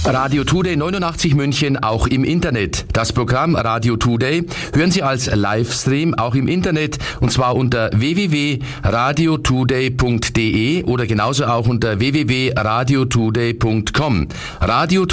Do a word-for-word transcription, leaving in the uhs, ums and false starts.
Radio Today neunundachtzig München auch im Internet. Das Programm Radio Today hören Sie als Livestream auch im Internet und zwar unter w w w punkt radio today punkt d e oder genauso auch unter w w w punkt radio today punkt com. Radio